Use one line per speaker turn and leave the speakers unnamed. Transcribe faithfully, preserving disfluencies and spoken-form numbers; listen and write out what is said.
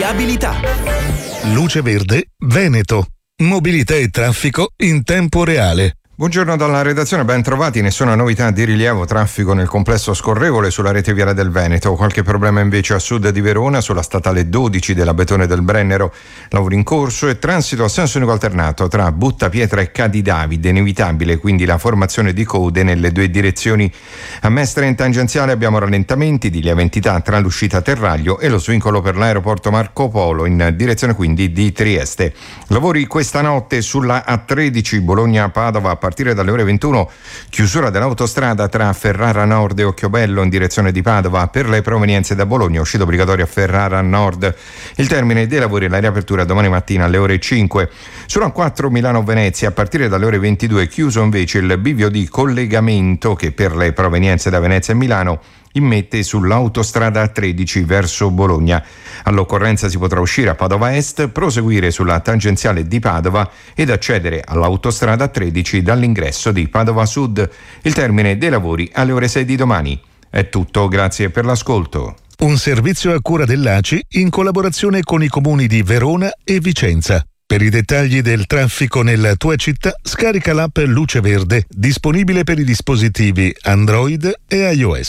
viabilità.
Luce Verde Veneto. Mobilità e traffico in tempo reale.
Buongiorno dalla redazione, ben trovati. Nessuna novità di rilievo, traffico nel complesso scorrevole sulla rete viaria del Veneto. Qualche problema invece a sud di Verona sulla statale dodici della Betone del Brennero, lavori in corso e transito a senso unico alternato tra Buttapietra e Cadidavide, inevitabile quindi la formazione di code nelle due direzioni. A Mestre in tangenziale abbiamo rallentamenti di lieve entità tra l'uscita Terraglio e lo svincolo per l'aeroporto Marco Polo in direzione quindi di Trieste. Lavori questa notte sulla A tredici Bologna-Padova a partire dalle ore ventuno, chiusura dell'autostrada tra Ferrara Nord e Occhiobello in direzione di Padova per le provenienze da Bologna, uscita obbligatoria a Ferrara Nord. Il termine dei lavori e la riapertura domani mattina alle ore cinque. Sulla quattro Milano-Venezia a partire dalle ore ventidue, chiuso invece il bivio di collegamento che per le provenienze da Venezia e Milano immette sull'autostrada A tredici verso Bologna. All'occorrenza si potrà uscire a Padova Est, proseguire sulla tangenziale di Padova ed accedere all'autostrada A tredici dall'ingresso di Padova Sud. Il termine dei lavori alle ore sei di domani. È tutto, grazie per l'ascolto.
Un servizio a cura dell'A C I in collaborazione con i comuni di Verona e Vicenza. Per i dettagli del traffico nella tua città, scarica l'app Luce Verde, disponibile per i dispositivi Android e iOS.